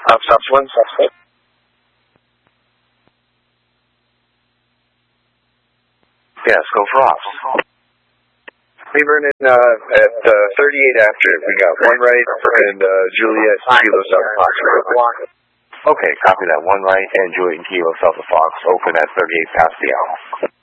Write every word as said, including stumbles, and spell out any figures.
Um, stops one, suspect. Yes, go for ops. Hey, Vernon, uh, at uh, thirty-eight after, we got one right, and uh, Juliet Kilo South Fox. Okay, copy that. One right, and Juliet and Kilo South of Fox, open at thirty-eight past the hour.